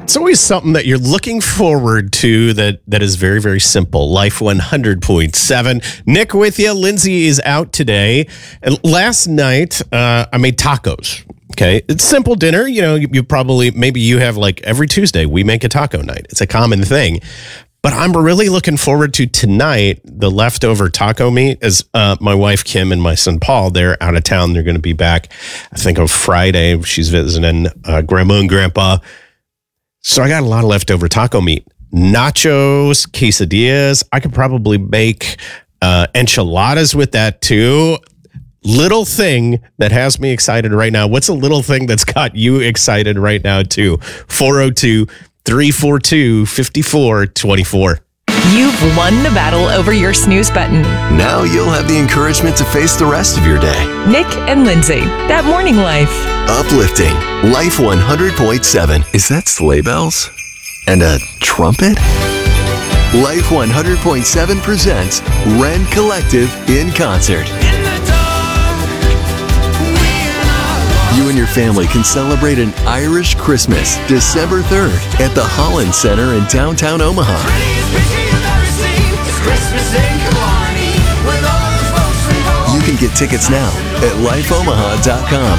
It's always something that you're looking forward to that is very, very simple. Life 100.7. Nick with you. Lindsay is out today. And last night, I made tacos. Okay. It's simple dinner. You know, you probably, maybe you have like every Tuesday, we make a taco night. It's a common thing. But I'm really looking forward to tonight, the leftover taco meat, as my wife Kim and my son Paul, they're out of town. They're going to be back, I think, on Friday. She's visiting Grandma and Grandpa. So I got a lot of leftover taco meat. Nachos, quesadillas. I could probably make enchiladas with that too. Little thing that has me excited right now. What's a little thing that's got you excited right now too? 402-342-5424. You've won the battle over your snooze button. Now you'll have the encouragement to face the rest of your day. Nick and Lindsay, that morning life. Uplifting. Life 100.7. Is that sleigh bells? And a trumpet? Life 100.7 presents Ren Collective in concert. You and your family can celebrate an Irish Christmas December 3rd at the Holland Center in downtown Omaha. You can get tickets now at lifeomaha.com.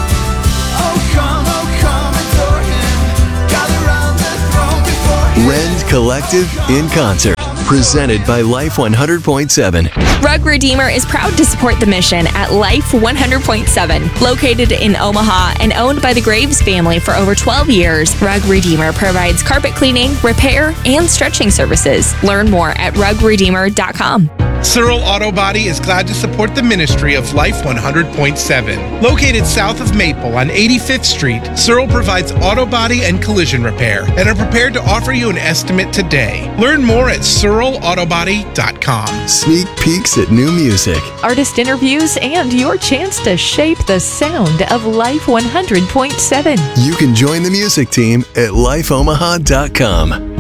Rend Collective in concert. Presented by Life 100.7. Rug Redeemer is proud to support the mission at Life 100.7. Located in Omaha and owned by the Graves family for over 12 years, Rug Redeemer provides carpet cleaning, repair, and stretching services. Learn more at rugredeemer.com. Searle Auto Body is glad to support the ministry of Life 100.7. Located south of Maple on 85th Street, Searle provides auto body and collision repair and are prepared to offer you an estimate today. Learn more at SearleAutoBody.com. Sneak peeks at new music. Artist interviews and your chance to shape the sound of Life 100.7. You can join the music team at lifeomaha.com.